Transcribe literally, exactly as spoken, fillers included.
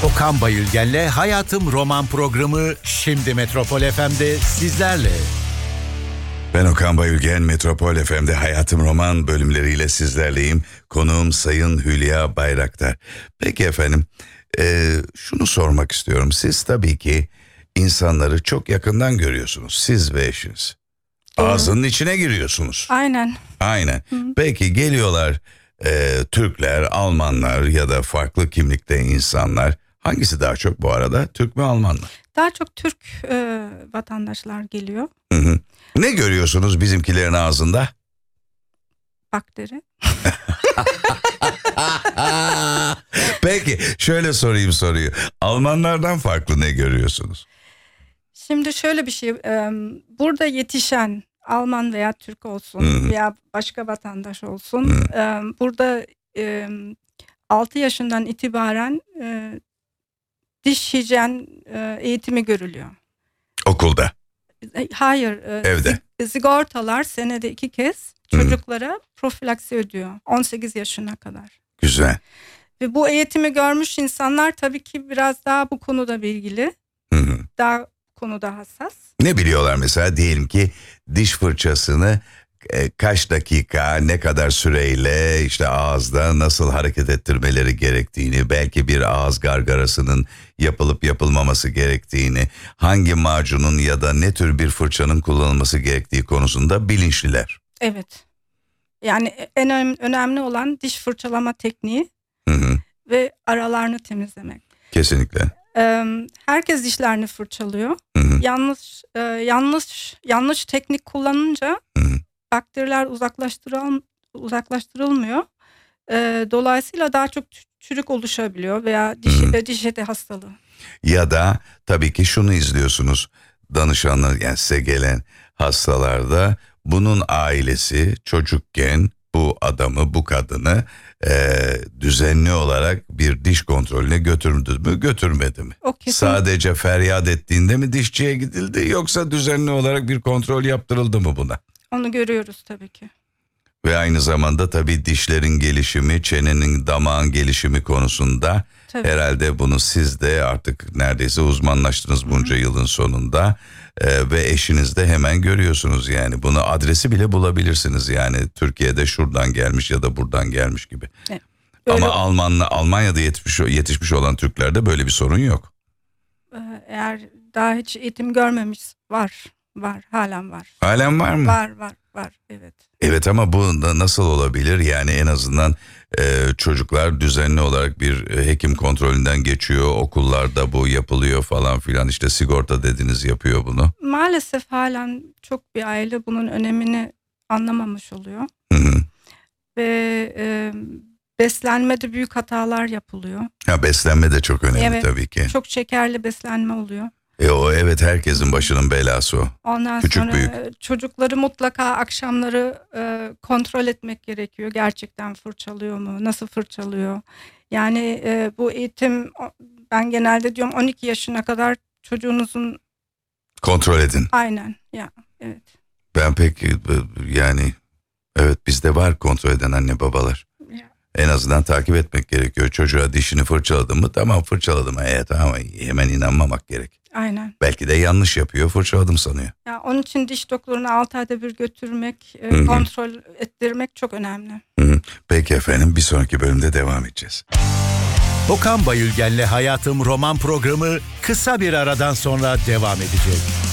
Okan Bayülgen'le Hayatım Roman programı şimdi Metropol F M'de sizlerle. Ben Okan Bayülgen, Metropol F M'de Hayatım Roman bölümleriyle sizlerleyim. Konuğum Sayın Hülya Bayraktar. Peki efendim, e, şunu sormak istiyorum. Siz tabii ki insanları çok yakından görüyorsunuz, siz ve eşiniz. Doğru. Ağzının içine giriyorsunuz. Aynen. Aynen. Hı. Peki geliyorlar e, Türkler, Almanlar ya da farklı kimlikte insanlar. Hangisi daha çok bu arada? Türk mü, Alman mı? Daha çok Türk e, vatandaşlar geliyor. Hı hı. Ne görüyorsunuz bizimkilerin ağzında? Bakteri. Peki şöyle sorayım soruyu. Almanlardan farklı ne görüyorsunuz? Şimdi şöyle bir şey. E, burada yetişen Alman veya Türk olsun Hı. veya başka vatandaş olsun. E, burada e, altı yaşından itibaren e, diş hijyen e, eğitimi görülüyor. Okulda. E, Hayır. e, Evde. zi- Sigortalar senede iki kez çocuklara profilaksi ödüyor. on sekiz yaşına kadar. Güzel. Ve bu eğitimi görmüş insanlar tabii ki biraz daha bu konuda bilgili. Hı hı. Daha konuda hassas. Ne biliyorlar mesela, diyelim ki diş fırçasını e, kaç dakika, ne kadar süreyle işte ağızda nasıl hareket ettirmeleri gerektiğini, belki bir ağız gargarasının yapılıp yapılmaması gerektiğini, hangi macunun ya da ne tür bir fırçanın kullanılması gerektiği konusunda bilinçliler. Evet. Yani en önem- önemli olan diş fırçalama tekniği Hı hı. ve aralarını temizlemek. Kesinlikle. Ee, herkes dişlerini fırçalıyor. Hı hı. Yanlış e, yanlış yanlış teknik kullanınca Hı hı. bakteriler uzaklaştırıl uzaklaştırılmıyor. Ee, dolayısıyla daha çok çü- çürük oluşabiliyor veya diş, Hı hı. e, diş eti hastalığı. Ya da tabii ki şunu izliyorsunuz, danışanlar, yani size gelen hastalarda bunun ailesi çocukken bu adamı, bu kadını e, düzenli olarak bir diş kontrolüne götürdü mü, götürmedi mi? O kesin. Sadece feryat ettiğinde mi dişçiye gidildi, yoksa düzenli olarak bir kontrol yaptırıldı mı buna? Onu görüyoruz tabii ki. Ve aynı zamanda tabii dişlerin gelişimi, çenenin, damağın gelişimi konusunda Tabii. herhalde bunu siz de artık neredeyse uzmanlaştınız bunca yılın sonunda. Ee, ve eşiniz de hemen görüyorsunuz, yani bunu adresi bile bulabilirsiniz, yani Türkiye'de şuradan gelmiş ya da buradan gelmiş gibi. Evet. Böyle- Ama Almanla Almanya'da yetişmiş, yetişmiş olan Türklerde böyle bir sorun yok. Ee, Eğer daha hiç eğitim görmemiş var. Var. Halen var. Halen var mı? Var var var. Evet. Evet, ama bu da nasıl olabilir? Yani en azından e, çocuklar düzenli olarak bir e, hekim kontrolünden geçiyor. Okullarda bu yapılıyor falan filan. İşte sigorta dediniz yapıyor bunu. Maalesef halen çok bir aile bunun önemini anlamamış oluyor. Hı hı. Ve e, beslenmede büyük hatalar yapılıyor. Ya beslenme de çok önemli Evet. tabii ki. Çok şekerli beslenme oluyor. E o evet, herkesin başının belası o. Ondan Küçük, sonra büyük. e, çocukları mutlaka akşamları e, kontrol etmek gerekiyor. Gerçekten fırçalıyor mu? Nasıl fırçalıyor? Yani e, bu eğitim, o- ben genelde diyorum on iki yaşına kadar çocuğunuzun Kontrol edin. aynen ya evet. Ben pek e, yani evet, bizde var kontrol eden anne babalar. Ya, En azından takip etmek gerekiyor. Çocuğa dişini fırçaladın mı? Tamam, fırçaladım. Evet, ama hemen inanmamak gerek. aynen. Belki de yanlış yapıyor, fırçaladım sanıyor. Ya onun için diş doktoruna altı ayda bir götürmek, e, Hı hı. kontrol ettirmek çok önemli. Hı hı. Peki efendim, bir sonraki bölümde devam edeceğiz. Okan Bayülgen'le Hayatım Roman programı kısa bir aradan sonra devam edecek.